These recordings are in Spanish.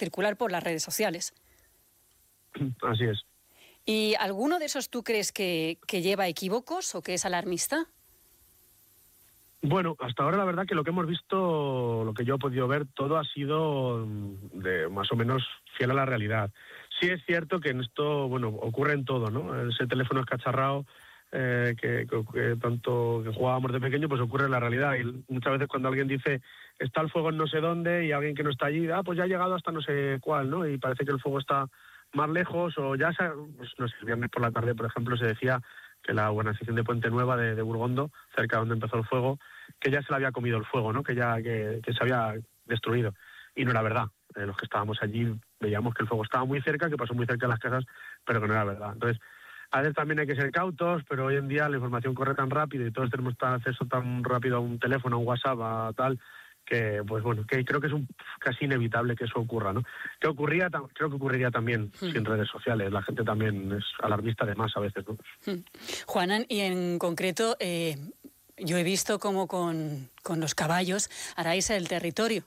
circular por las redes sociales. Así es. ¿Y alguno de esos tú crees que lleva equívocos o que es alarmista? Bueno, hasta ahora la verdad que lo que hemos visto, lo que yo he podido ver, todo ha sido de más o menos fiel a la realidad. Sí es cierto que en esto, bueno, ocurre en todo, ¿no? Ese teléfono escacharrado que tanto que jugábamos de pequeño, pues ocurre en la realidad. Y muchas veces cuando alguien dice, está el fuego en no sé dónde, y alguien que no está allí, pues ya ha llegado hasta no sé cuál, ¿no? Y parece que el fuego está más lejos, o ya, pues, no sé, el viernes por la tarde, por ejemplo, se decía que la urbanización de Puente Nueva de Burgondo, cerca de donde empezó el fuego, que ya se le había comido el fuego, ¿no? Que se había destruido. Y no era verdad. Los que estábamos allí veíamos que el fuego estaba muy cerca, que pasó muy cerca de las casas, pero que no era verdad. Entonces, a veces también hay que ser cautos, pero hoy en día la información corre tan rápido y todos tenemos acceso tan rápido a un teléfono, a un WhatsApp, a tal, que pues bueno, que creo que es casi inevitable que eso ocurra, ¿no? Creo que ocurriría también sin redes sociales. La gente también es alarmista de más a veces, ¿no? Juanan, y en concreto, yo he visto cómo con los caballos haráis el territorio.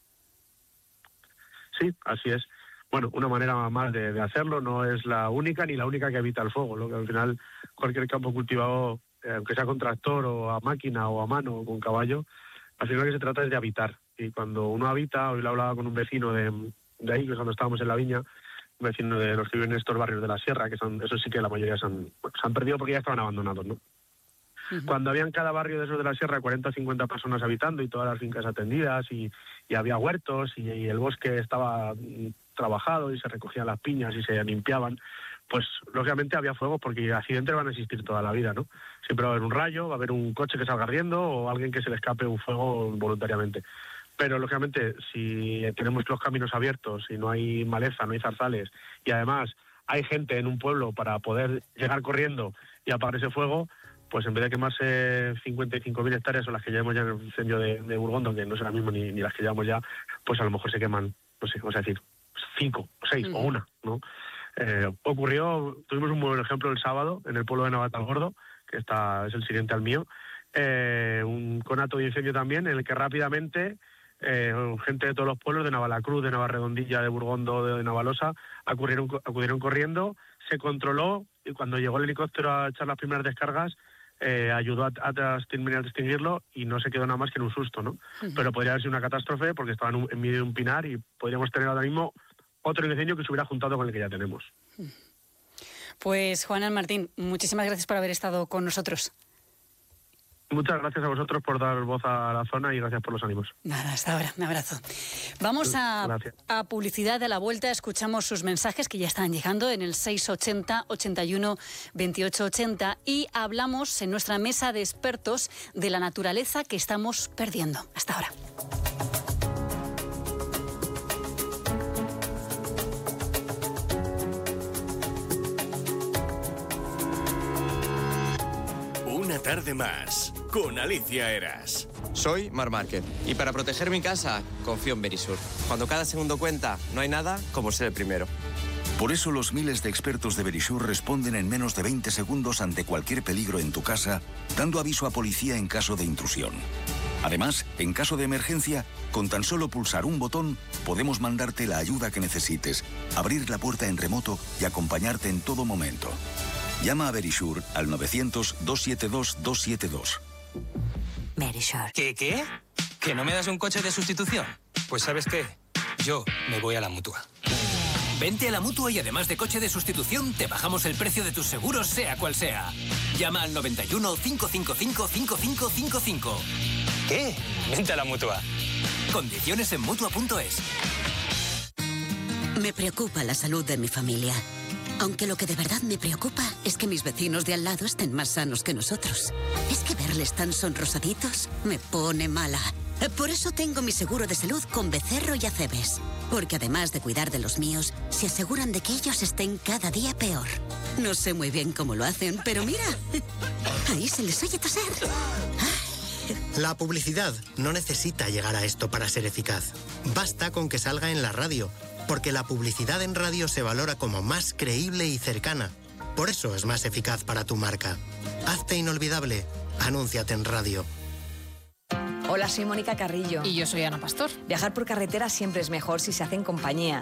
Sí, así es. Bueno, una manera más de hacerlo, no es la única ni la única que evita el fuego. Lo que al final cualquier campo cultivado, aunque sea con tractor o a máquina o a mano o con caballo, al final lo que se trata es de habitar. Y cuando uno habita, hoy lo hablaba con un vecino de ahí, que cuando estábamos en la viña, un vecino de los que viven en estos barrios de la sierra, que son, eso sí que la mayoría se han perdido porque ya estaban abandonados, ¿no? Cuando había en cada barrio de esos de la sierra 40 o 50 personas habitando y todas las fincas atendidas y había huertos y el bosque estaba trabajado y se recogían las piñas y se limpiaban, pues lógicamente había fuego porque accidentes van a existir toda la vida, ¿no? Siempre va a haber un rayo, va a haber un coche que salga ardiendo o alguien que se le escape un fuego voluntariamente. Pero lógicamente si tenemos los caminos abiertos y no hay maleza, no hay zarzales y además hay gente en un pueblo para poder llegar corriendo y apagar ese fuego, pues en vez de quemarse 55.000 hectáreas o las que llevamos ya en el incendio de Burgondo, que no es ahora mismo ni las que llevamos ya, pues a lo mejor se queman, no sé, vamos a decir, 5 o 6 o una, ¿no? Tuvimos un buen ejemplo el sábado en el pueblo de Navatalgordo, que es el siguiente al mío, un conato de incendio también, en el que rápidamente gente de todos los pueblos, de Navalacruz, de Navarredondilla, de Burgondo, de Navalosa, acudieron corriendo, se controló y cuando llegó el helicóptero a echar las primeras descargas, ayudó a extinguirlo y no se quedó nada más que en un susto, ¿no? Pero podría haber sido una catástrofe porque estaban en medio de un pinar y podríamos tener ahora mismo otro incendio que se hubiera juntado con el que ya tenemos. Pues Juanan Martín, muchísimas gracias por haber estado con nosotros. Muchas gracias a vosotros por dar voz a la zona y gracias por los ánimos. Nada, hasta ahora, un abrazo. Vamos a publicidad. De la vuelta escuchamos sus mensajes que ya están llegando en el 680 81 28 80 y hablamos en nuestra mesa de expertos de la naturaleza que estamos perdiendo. Hasta ahora. Una tarde más, con Alicia Eras. Soy Marc Márquez y para proteger mi casa confío en Verisur. Cuando cada segundo cuenta, no hay nada como ser el primero. Por eso los miles de expertos de Verisur responden en menos de 20 segundos ante cualquier peligro en tu casa, dando aviso a policía en caso de intrusión. Además, en caso de emergencia, con tan solo pulsar un botón, podemos mandarte la ayuda que necesites, abrir la puerta en remoto y acompañarte en todo momento. Llama a Verisur al 900-272-272. Verisur. ¿Qué? ¿Que no me das un coche de sustitución? Pues ¿sabes qué? Yo me voy a la Mutua. Vente a la Mutua y además de coche de sustitución, te bajamos el precio de tus seguros, sea cual sea. Llama al 91 555 5555. ¿Qué? Vente a la Mutua. Condiciones en Mutua.es. Me preocupa la salud de mi familia. Aunque lo que de verdad me preocupa es que mis vecinos de al lado estén más sanos que nosotros. Es que verles tan sonrosaditos me pone mala. Por eso tengo mi seguro de salud con Becerro y Acebes. Porque además de cuidar de los míos, se aseguran de que ellos estén cada día peor. No sé muy bien cómo lo hacen, pero mira, ahí se les oye toser. La publicidad no necesita llegar a esto para ser eficaz. Basta con que salga en la radio. Porque la publicidad en radio se valora como más creíble y cercana. Por eso es más eficaz para tu marca. Hazte inolvidable. Anúnciate en radio. Hola, soy Mónica Carrillo. Y yo soy Ana Pastor. Viajar por carretera siempre es mejor si se hace en compañía.